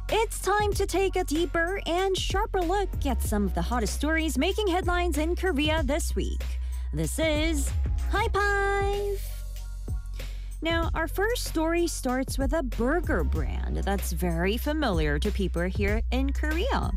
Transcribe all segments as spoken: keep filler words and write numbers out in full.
It's time to take a deeper and sharper look at some of the hottest stories making headlines in Korea this week. This is High Five! Now, our first story starts with a burger brand that's very familiar to people here in Korea.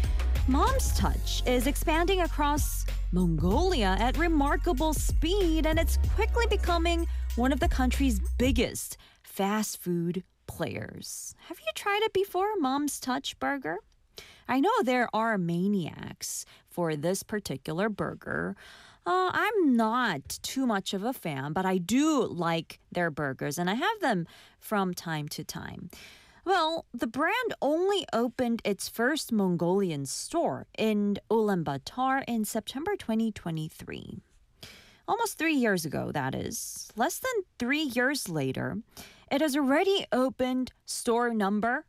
Mom's Touch is expanding across Mongolia at remarkable speed, and it's quickly becoming one of the country's biggest fast food players. Have you tried it before, Mom's Touch burger? I know there are maniacs for this particular burger. Uh, I'm not too much of a fan, but I do like their burgers, and I have them from time to time. Well, the brand only opened its first Mongolian store in Ulaanbaatar in September twenty twenty-three. Almost three years ago, that is. Less than three years later, it has already opened store number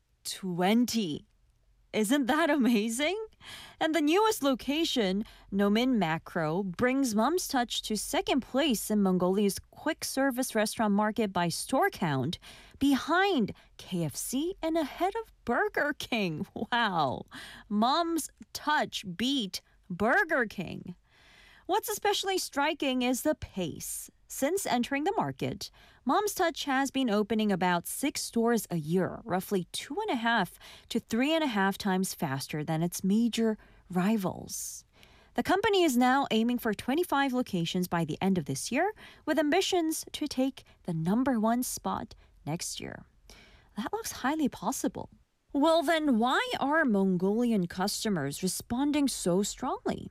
twenty. Isn't that amazing? And the newest location, Nomin Macro, brings Mom's Touch to second place in Mongolia's quick service restaurant market by store count, behind K F C and ahead of Burger King. Wow. Mom's Touch beat Burger King. What's especially striking is the pace. Since entering the market, Mom's Touch has been opening about six stores a year, roughly two and a half to three and a half times faster than its major rivals. The company is now aiming for twenty-five locations by the end of this year, with ambitions to take the number one spot next year. That looks highly possible. Well, then why are Mongolian customers responding so strongly?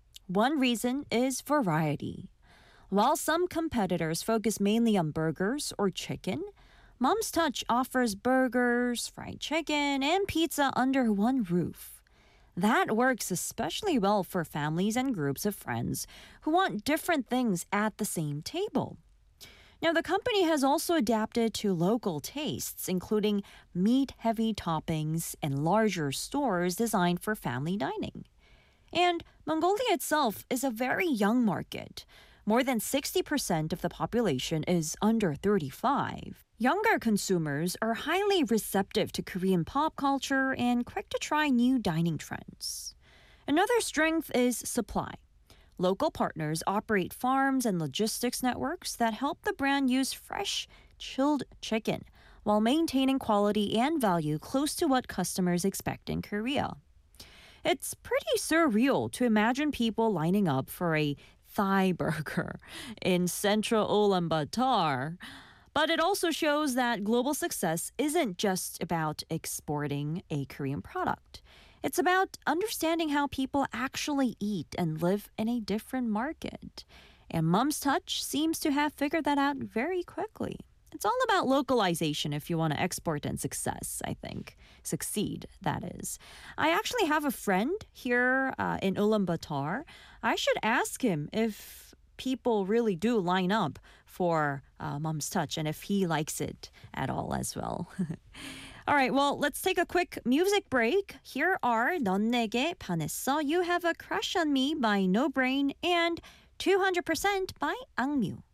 One reason is variety. While some competitors focus mainly on burgers or chicken, Mom's Touch offers burgers, fried chicken, and pizza under one roof. That works especially well for families and groups of friends who want different things at the same table. Now, the company has also adapted to local tastes, including meat-heavy toppings and larger stores designed for family dining. And Mongolia itself is a very young market. More than sixty percent of the population is under thirty-five. Younger consumers are highly receptive to Korean pop culture and quick to try new dining trends. Another strength is supply. Local partners operate farms and logistics networks that help the brand use fresh, chilled chicken while maintaining quality and value close to what customers expect in Korea. It's pretty surreal to imagine people lining up for a thigh burger in central Ulaanbaatar. But it also shows that global success isn't just about exporting a Korean product. It's about understanding how people actually eat and live in a different market. And Mom's Touch seems to have figured that out very quickly. It's all about localization if you want to export and success, I think. Succeed, that is. I actually have a friend here uh, in Ulaanbaatar. I should ask him if people really do line up for uh, Mom's Touch and if he likes it at all as well. All right, well, let's take a quick music break. Here are 넌 내게 반했어, You Have a Crush on Me by No Brain, and two hundred percent by Angmyu.